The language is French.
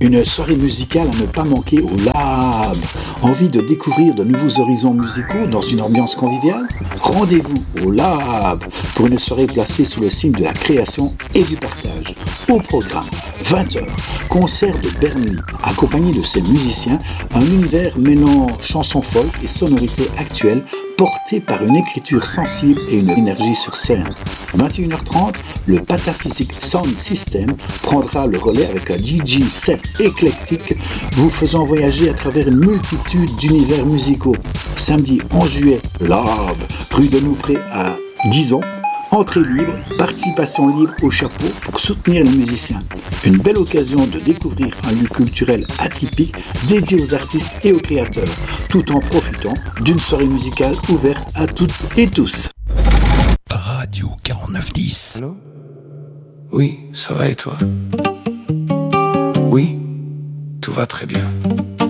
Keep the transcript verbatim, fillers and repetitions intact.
Une soirée musicale à ne pas manquer au Lab. Envie de découvrir de nouveaux horizons musicaux dans une ambiance conviviale? Rendez-vous au Lab pour une soirée placée sous le signe de la création et du partage. Au programme, vingt heures, concert de Bernly, accompagné de ses musiciens, un univers mêlant chansons folk et sonorités actuelles, porté par une écriture sensible et une énergie sur scène. vingt et une heures trente, le Pataphysic Sound System prendra le relais avec un D J set éclectique, vous faisant voyager à travers une multitude d'univers musicaux. Samedi onze juillet, Lab, rue de Noupré à Dizon. Entrée libre, participation libre au chapeau pour soutenir les musiciens. Une belle occasion de découvrir un lieu culturel atypique dédié aux artistes et aux créateurs, tout en profitant d'une soirée musicale ouverte à toutes et tous. Radio quarante-neuf dix. Allô? Oui, ça va et toi? Oui, tout va très bien.